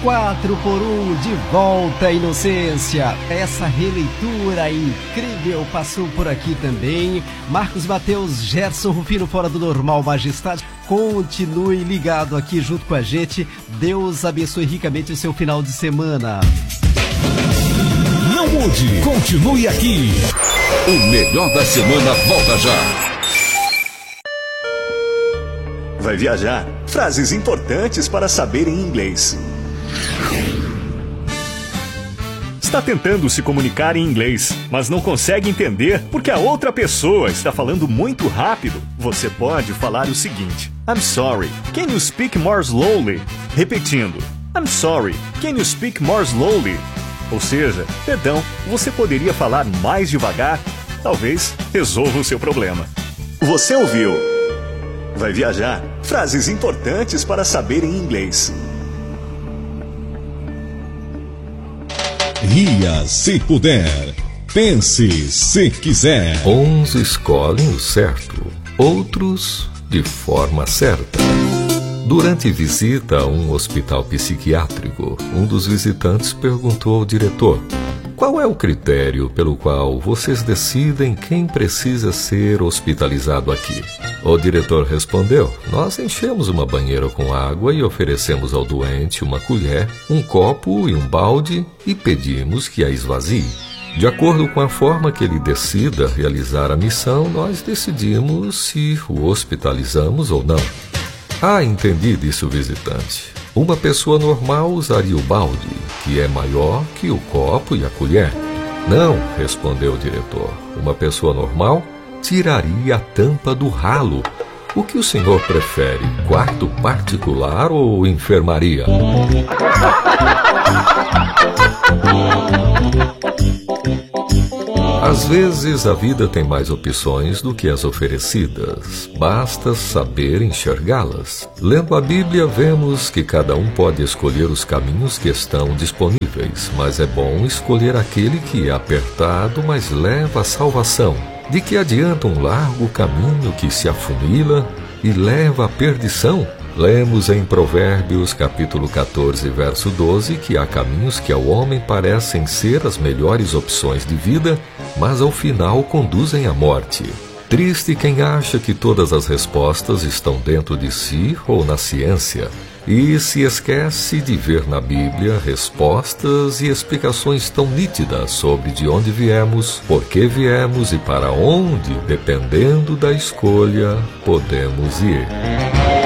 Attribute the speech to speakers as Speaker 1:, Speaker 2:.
Speaker 1: 4x1, de volta à inocência. Essa releitura incrível passou por aqui também. Marcos Mateus, Gerson Rufino, Fora do Normal, Majestade. Continue ligado aqui junto com a gente. Deus abençoe ricamente o seu final de semana.
Speaker 2: Não mude, continue aqui.
Speaker 3: O melhor da semana volta já.
Speaker 4: Vai viajar? Frases importantes para saber em inglês. Está tentando se comunicar em inglês, mas não consegue entender porque a outra pessoa está falando muito rápido? Você pode falar o seguinte: I'm sorry, can you speak more slowly? Repetindo: I'm sorry, can you speak more slowly? Ou seja, perdão, você poderia falar mais devagar? Talvez resolva o seu problema. Você ouviu? Vai viajar? Frases importantes para saber em inglês.
Speaker 2: Ria se puder, pense se quiser.
Speaker 5: Uns escolhem o certo, outros de forma certa. Durante visita a um hospital psiquiátrico, um dos visitantes perguntou ao diretor: qual é o critério pelo qual vocês decidem quem precisa ser hospitalizado aqui? O diretor respondeu: nós enchemos uma banheira com água e oferecemos ao doente uma colher, um copo e um balde e pedimos que a esvazie. De acordo com a forma que ele decida realizar a missão, nós decidimos se o hospitalizamos ou não. Ah, entendi, disse o visitante. Uma pessoa normal usaria o balde, que é maior que o copo e a colher. Não, respondeu o diretor. Uma pessoa normal tiraria a tampa do ralo. O que o senhor prefere, quarto particular ou enfermaria? Às vezes a vida tem mais opções do que as oferecidas. Basta saber enxergá-las. Lendo a Bíblia, vemos que cada um pode escolher os caminhos que estão disponíveis, mas é bom escolher aquele que é apertado, mas leva à salvação. De que adianta um largo caminho que se afunila e leva à perdição? Lemos em Provérbios capítulo 14, verso 12, que há caminhos que ao homem parecem ser as melhores opções de vida, mas ao final conduzem à morte. Triste quem acha que todas as respostas estão dentro de si ou na ciência, e se esquece de ver na Bíblia respostas e explicações tão nítidas sobre de onde viemos, por que viemos e para onde, dependendo da escolha, podemos ir.